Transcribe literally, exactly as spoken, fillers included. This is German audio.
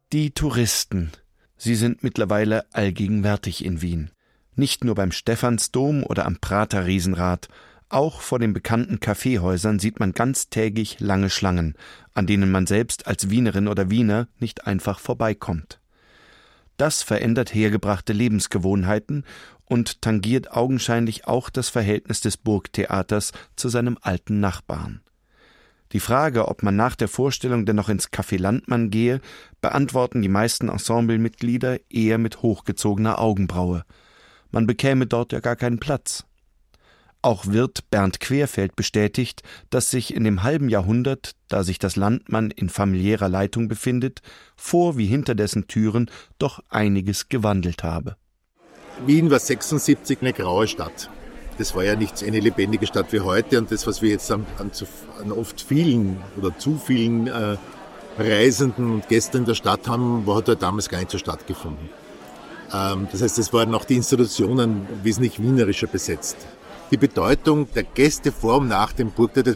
Die Touristen, sie sind mittlerweile allgegenwärtig in Wien. Nicht nur beim Stephansdom oder am Prater Riesenrad, auch vor den bekannten Kaffeehäusern sieht man ganztägig lange Schlangen, an denen man selbst als Wienerin oder Wiener nicht einfach vorbeikommt. Das verändert hergebrachte Lebensgewohnheiten und tangiert augenscheinlich auch das Verhältnis des Burgtheaters zu seinem alten Nachbarn. Die Frage, ob man nach der Vorstellung denn noch ins Café Landmann gehe, beantworten die meisten Ensemblemitglieder eher mit hochgezogener Augenbraue. Man bekäme dort ja gar keinen Platz. Auch Wirt Bernd Querfeld bestätigt, dass sich in dem halben Jahrhundert, da sich das Landmann in familiärer Leitung befindet, vor wie hinter dessen Türen doch einiges gewandelt habe. Wien war sechsundsiebzig eine graue Stadt. Das war ja nicht eine lebendige Stadt wie heute. Und das, was wir jetzt an, an, an oft vielen oder zu vielen äh, Reisenden und Gästen in der Stadt haben, war, hat ja damals gar nicht so stattgefunden. Ähm, das heißt, es waren auch die Institutionen wesentlich wienerischer besetzt. Die Bedeutung der Gäste vor und nach dem Burgtheater